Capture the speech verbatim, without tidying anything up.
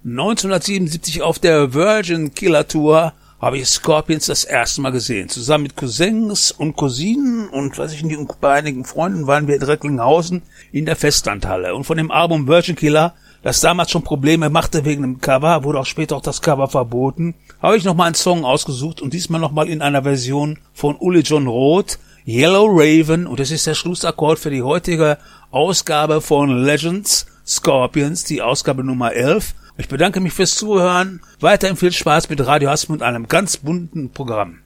neunzehnhundertsiebenundsiebzig auf der Virgin Killer Tour habe ich Scorpions das erste Mal gesehen. Zusammen mit Cousins und Cousinen und was ich nicht, und bei einigen Freunden waren wir in Recklinghausen in der Festlandhalle. Und von dem Album Virgin Killer, das damals schon Probleme machte wegen dem Cover, wurde auch später auch das Cover verboten, habe ich nochmal einen Song ausgesucht und diesmal nochmal in einer Version von Uli John Roth, Yellow Raven, und das ist der Schlussakkord für die heutige Ausgabe von Legends Scorpions, die Ausgabe Nummer elf. Ich bedanke mich fürs Zuhören. Weiterhin viel Spaß mit Radio Haspen und einem ganz bunten Programm.